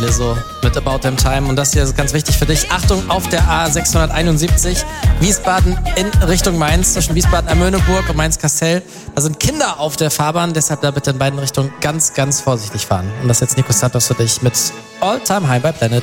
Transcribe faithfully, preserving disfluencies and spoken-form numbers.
hier so mit About Them Time. Und das hier ist ganz wichtig für dich. Achtung, auf der A sechshunderteinundsiebzig, Wiesbaden in Richtung Mainz, zwischen Wiesbaden-Amöneburg und Mainz-Kastell. Da sind Kinder auf der Fahrbahn, deshalb da bitte in beiden Richtungen ganz, ganz vorsichtig fahren. Und das ist jetzt Nico Santos für dich mit All Time High bei Planet.